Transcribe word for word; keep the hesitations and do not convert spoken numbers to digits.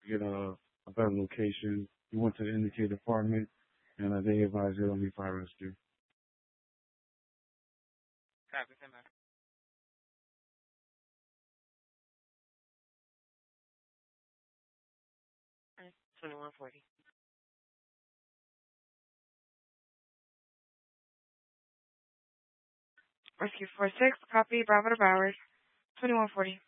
to get a, a better location. He went to the indicated apartment, and uh, they advised it on me for rescue. Copy, send back. twenty-one forty. Rescue four six, copy, Bravo to Bowers, twenty-one forty.